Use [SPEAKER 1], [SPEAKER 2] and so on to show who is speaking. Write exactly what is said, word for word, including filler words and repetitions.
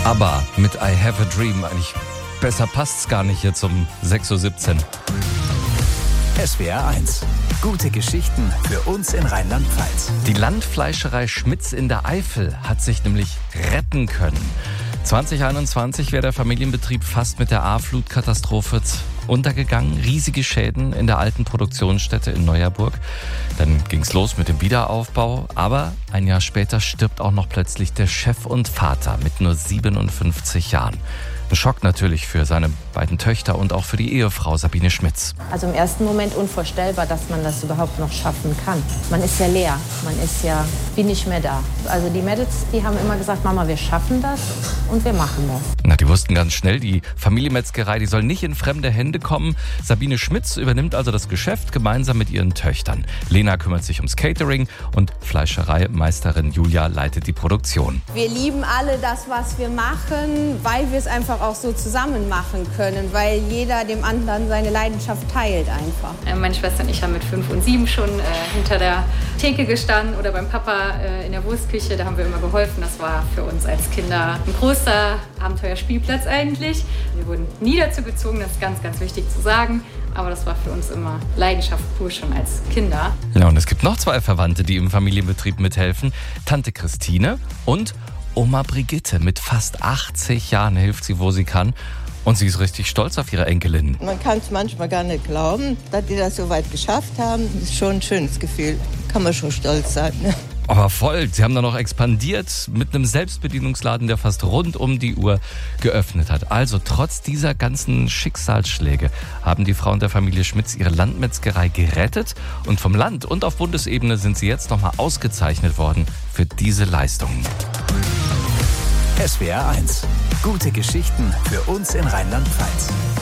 [SPEAKER 1] Aber mit I Have a Dream, eigentlich besser passt's gar nicht hier zum sechs Uhr siebzehn.
[SPEAKER 2] S W R eins. Gute Geschichten für uns in Rheinland-Pfalz.
[SPEAKER 1] Die Landfleischerei Schmitz in der Eifel hat sich nämlich retten können. zwanzig einundzwanzig wäre der Familienbetrieb fast mit der A-Flutkatastrophe untergegangen. Riesige Schäden in der alten Produktionsstätte in Neuerburg. Dann ging's los mit dem Wiederaufbau. Aber ein Jahr später stirbt auch noch plötzlich der Chef und Vater mit nur siebenundfünfzig Jahren. Ein Schock natürlich für seine beiden Töchter und auch für die Ehefrau Sabine Schmitz.
[SPEAKER 3] Also im ersten Moment unvorstellbar, dass man das überhaupt noch schaffen kann. Man ist ja leer, man ist ja wie nicht mehr da. Also die Mädels, die haben immer gesagt, Mama, wir schaffen das und wir machen das.
[SPEAKER 1] Na, die wussten ganz schnell, die Familienmetzgerei, die soll nicht in fremde Hände kommen. Sabine Schmitz übernimmt also das Geschäft gemeinsam mit ihren Töchtern. Lena kümmert sich ums Catering und Fleischereimeisterin Julia leitet die Produktion.
[SPEAKER 4] Wir lieben alle das, was wir machen, weil wir es einfach auch so zusammen machen können, weil jeder dem anderen seine Leidenschaft teilt einfach.
[SPEAKER 5] Meine Schwester und ich haben mit fünf und sieben schon äh, hinter der Theke gestanden oder beim Papa äh, in der Wurstküche, da haben wir immer geholfen. Das war für uns als Kinder ein großer Abenteuerspielplatz eigentlich. Wir wurden nie dazu gezwungen, das ist ganz, ganz wichtig zu sagen. Aber das war für uns immer Leidenschaft pur schon als Kinder.
[SPEAKER 1] Ja, und es gibt noch zwei Verwandte, die im Familienbetrieb mithelfen. Tante Christine und Oma Brigitte. Mit fast achtzig Jahren hilft sie, wo sie kann. Und sie ist richtig stolz auf ihre Enkelin.
[SPEAKER 6] Man kann es manchmal gar nicht glauben, dass die das so weit geschafft haben. Das ist schon ein schönes Gefühl. Kann man schon stolz sein. Ne?
[SPEAKER 1] Aber voll. Sie haben dann noch expandiert mit einem Selbstbedienungsladen, der fast rund um die Uhr geöffnet hat. Also trotz dieser ganzen Schicksalsschläge haben die Frauen der Familie Schmitz ihre Landmetzgerei gerettet. Und vom Land und auf Bundesebene sind sie jetzt nochmal ausgezeichnet worden für diese Leistungen.
[SPEAKER 2] S W R eins. Gute Geschichten für uns in Rheinland-Pfalz.